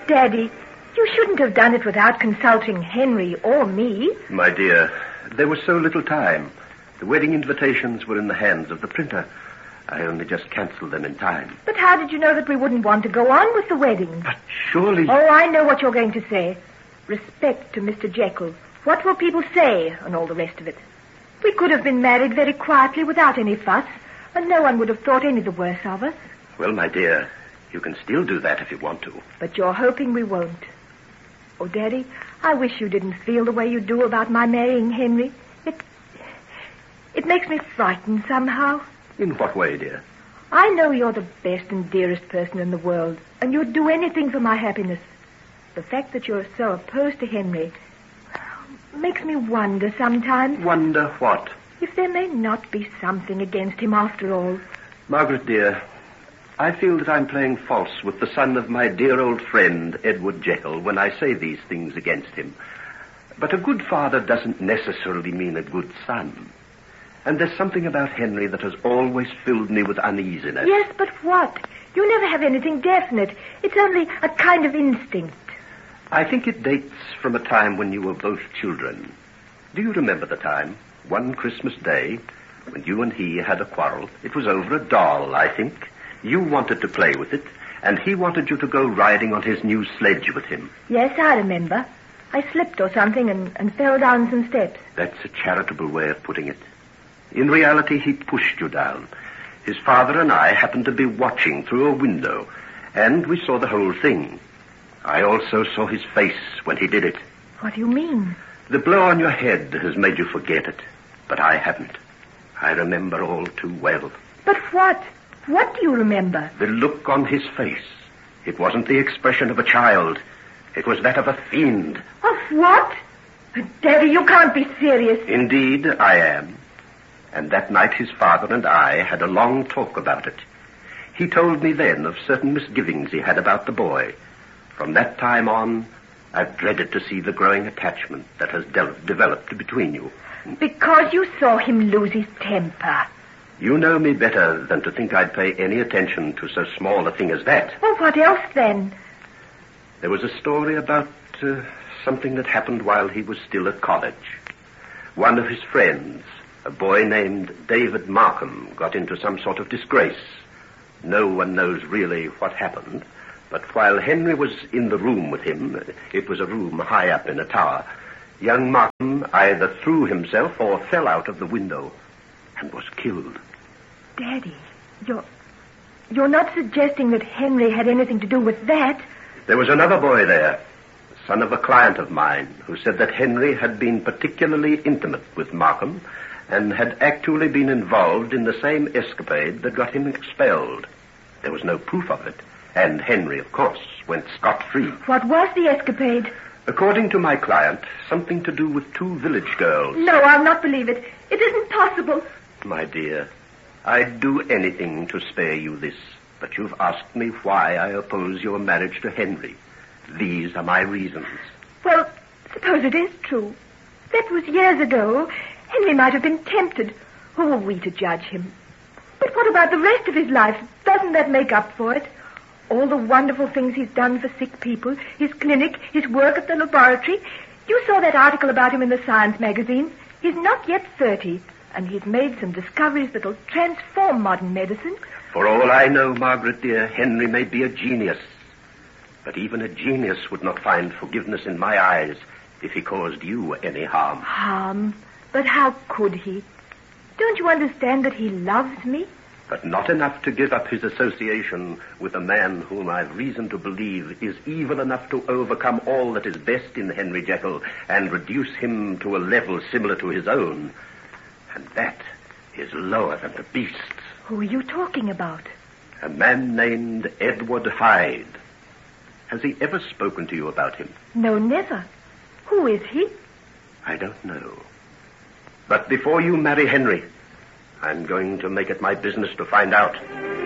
Daddy, you shouldn't have done it without consulting Henry or me. My dear, there was so little time. The wedding invitations were in the hands of the printer. I only just cancelled them in time. But how did you know that we wouldn't want to go on with the wedding? But surely... Oh, I know what you're going to say. Respect to Mr. Jekyll. What will people say, and all the rest of it? We could have been married very quietly without any fuss, and no one would have thought any the worse of us. Well, my dear, you can still do that if you want to. But you're hoping we won't. Oh, Daddy, I wish you didn't feel the way you do about my marrying Henry. It makes me frightened somehow. In what way, dear? I know you're the best and dearest person in the world, and you'd do anything for my happiness. The fact that you're so opposed to Henry makes me wonder sometimes. Wonder what? If there may not be something against him after all. Margaret, dear, I feel that I'm playing false with the son of my dear old friend, Edward Jekyll, when I say these things against him. But a good father doesn't necessarily mean a good son. And there's something about Henry that has always filled me with uneasiness. Yes, but what? You never have anything definite. It's only a kind of instinct. I think it dates from a time when you were both children. Do you remember the time? One Christmas day, when you and he had a quarrel. It was over a doll, I think. You wanted to play with it, and he wanted you to go riding on his new sledge with him. Yes, I remember. I slipped or something and fell down some steps. That's a charitable way of putting it. In reality, he pushed you down. His father and I happened to be watching through a window, and we saw the whole thing. I also saw his face when he did it. What do you mean? The blow on your head has made you forget it, but I haven't. I remember all too well. But what? What do you remember? The look on his face. It wasn't the expression of a child. It was that of a fiend. Of what? Daddy, you can't be serious. Indeed, I am. And that night his father and I had a long talk about it. He told me then of certain misgivings he had about the boy. From that time on, I've dreaded to see the growing attachment that has developed between you. Because you saw him lose his temper. You know me better than to think I'd pay any attention to so small a thing as that. Well, what else then? There was a story about something that happened while he was still at college. One of his friends, a boy named David Markham, got into some sort of disgrace. No one knows really what happened, but while Henry was in the room with him, it was a room high up in a tower, young Markham either threw himself or fell out of the window and was killed. Daddy, you're not suggesting that Henry had anything to do with that? There was another boy there, son of a client of mine, who said that Henry had been particularly intimate with Markham and had actually been involved in the same escapade that got him expelled. There was no proof of it, and Henry, of course, went scot-free. What was the escapade? According to my client, something to do with two village girls. No, I'll not believe it. It isn't possible. My dear, I'd do anything to spare you this, but you've asked me why I oppose your marriage to Henry. These are my reasons. Well, suppose it is true. That was years ago. Henry might have been tempted. Who are we to judge him? But what about the rest of his life? Doesn't that make up for it? All the wonderful things he's done for sick people, his clinic, his work at the laboratory. You saw that article about him in the Science magazine. He's not yet 30, and he's made some discoveries that'll transform modern medicine. For all I know, Margaret, dear, Henry may be a genius. But even a genius would not find forgiveness in my eyes if he caused you any harm. Harm? But how could he? Don't you understand that he loves me? But not enough to give up his association with a man whom I've reason to believe is evil enough to overcome all that is best in Henry Jekyll and reduce him to a level similar to his own. And that is lower than the beasts. Who are you talking about? A man named Edward Hyde. Has he ever spoken to you about him? No, never. Who is he? I don't know. But before you marry Henry, I'm going to make it my business to find out.